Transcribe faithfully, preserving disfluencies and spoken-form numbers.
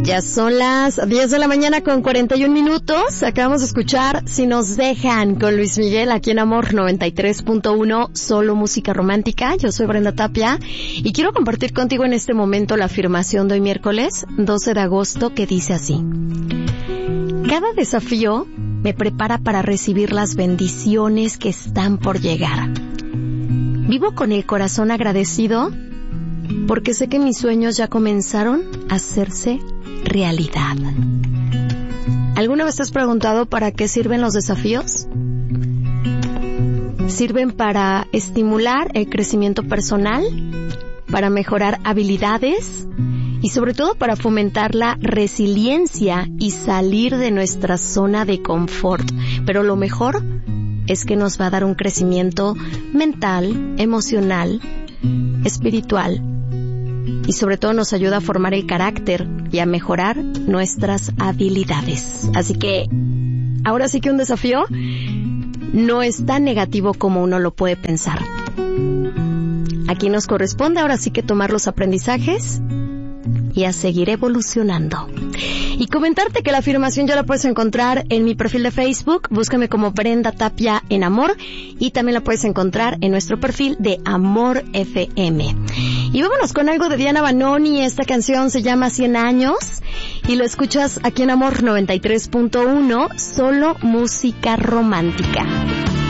Ya son las diez de la mañana con cuarenta y un minutos. Acabamos de escuchar Si nos dejan con Luis Miguel aquí en Amor noventa y tres punto uno, solo música romántica. Yo soy Brenda Tapia y quiero compartir contigo en este momento la afirmación de hoy miércoles doce de agosto que dice así: cada desafío me prepara para recibir las bendiciones que están por llegar. Vivo con el corazón agradecido porque sé que mis sueños ya comenzaron a hacerse realidad. ¿Alguna vez te has preguntado para qué sirven los desafíos? Sirven para estimular el crecimiento personal, para mejorar habilidades y sobre todo para fomentar la resiliencia y salir de nuestra zona de confort. Pero lo mejor es que nos va a dar un crecimiento mental, emocional, espiritual y sobre todo nos ayuda a formar el carácter y a mejorar nuestras habilidades. Así que ahora sí que un desafío no es tan negativo como uno lo puede pensar. Aquí nos corresponde ahora sí que tomar los aprendizajes y a seguir evolucionando. Y comentarte que la afirmación ya la puedes encontrar en mi perfil de Facebook. Búscame como Brenda Tapia en Amor y también la puedes encontrar en nuestro perfil de Amor F M. Y vámonos con algo de Diana Banoni. Esta canción se llama cien años y lo escuchas aquí en Amor noventa y tres punto uno, solo música romántica.